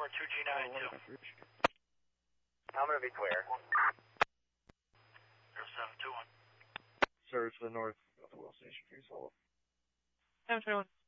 over 2G92. I'm going to be clear. 0721. Service to the north of the Will Station, please hold. 721.